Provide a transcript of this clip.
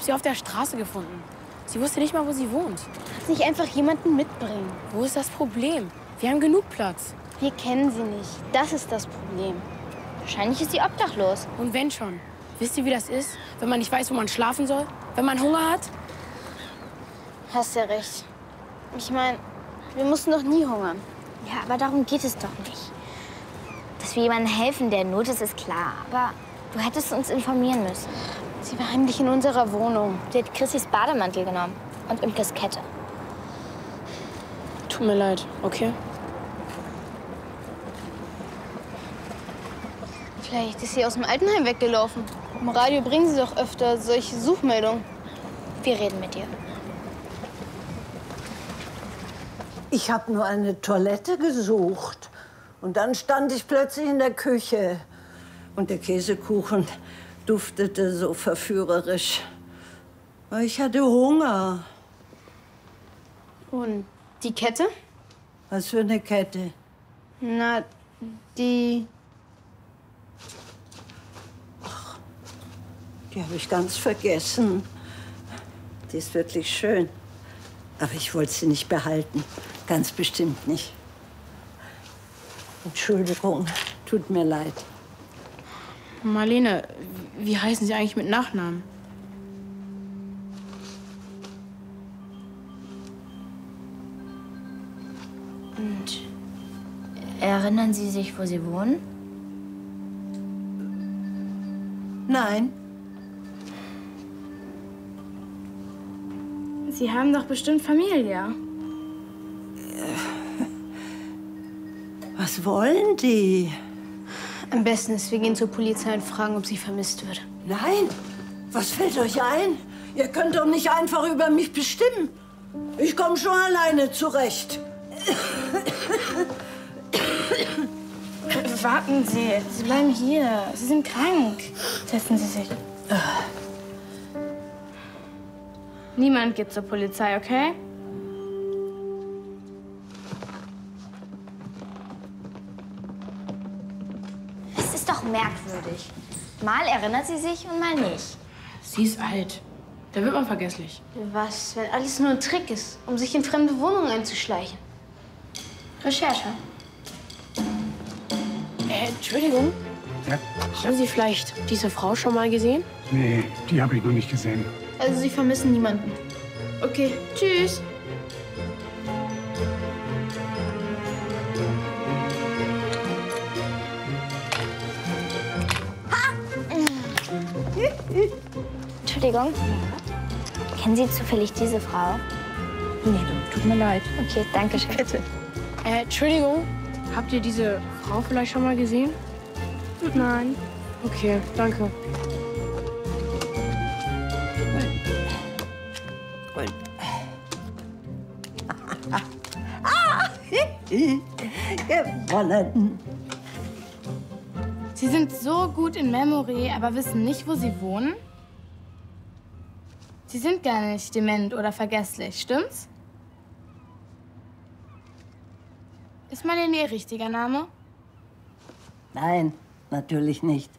sie auf der Straße gefunden. Sie wusste nicht mal, wo sie wohnt. Kannst nicht einfach jemanden mitbringen? Wo ist das Problem? Wir haben genug Platz. Wir kennen sie nicht. Das ist das Problem. Wahrscheinlich ist sie obdachlos. Und wenn schon. Wisst ihr, wie das ist, wenn man nicht weiß, wo man schlafen soll? Wenn man Hunger hat? Hast ja recht. Ich meine, wir mussten doch nie hungern. Ja, aber darum geht es doch nicht. Dass wir jemandem helfen, der in Not ist, ist klar. Aber du hättest uns informieren müssen. Sie war heimlich in unserer Wohnung. Sie hat Chrissys Bademantel genommen und Imkes Kette. Tut mir leid, okay? Vielleicht ist sie aus dem Altenheim weggelaufen. Im Radio bringen sie doch öfter solche Suchmeldungen. Wir reden mit ihr. Ich habe nur eine Toilette gesucht. Und dann stand ich plötzlich in der Küche. Und der Käsekuchen duftete so verführerisch. Ich hatte Hunger. Und die Kette? Was für eine Kette? Na, die... Die habe ich ganz vergessen. Die ist wirklich schön. Aber ich wollte sie nicht behalten. Ganz bestimmt nicht. Entschuldigung, tut mir leid. Marlene, wie heißen Sie eigentlich mit Nachnamen? Und erinnern Sie sich, wo Sie wohnen? Nein. Sie haben doch bestimmt Familie. Was wollen die? Am besten ist, wir gehen zur Polizei und fragen, ob sie vermisst wird. Nein? Was fällt euch ein? Ihr könnt doch nicht einfach über mich bestimmen. Ich komme schon alleine zurecht. Warten Sie, Sie bleiben hier. Sie sind krank. Setzen Sie sich. Niemand geht zur Polizei, okay? Es ist doch merkwürdig. Mal erinnert sie sich und mal nicht. Sie ist alt. Da wird man vergesslich. Was, wenn alles nur ein Trick ist, um sich in fremde Wohnungen einzuschleichen? Recherche. Entschuldigung. Ja? Haben Sie vielleicht diese Frau schon mal gesehen? Nee, die habe ich noch nicht gesehen. Also Sie vermissen niemanden. Okay, tschüss. Entschuldigung. Kennen Sie zufällig diese Frau? Nee, tut mir leid. Okay, danke schön. Bitte. Entschuldigung. Habt ihr diese Frau vielleicht schon mal gesehen? Nein. Okay, danke. Gewonnen. Sie sind so gut in Memory, aber wissen nicht, wo Sie wohnen? Sie sind gar nicht dement oder vergesslich, stimmt's? Ist Marlene Ihr richtiger Name? Nein, natürlich nicht.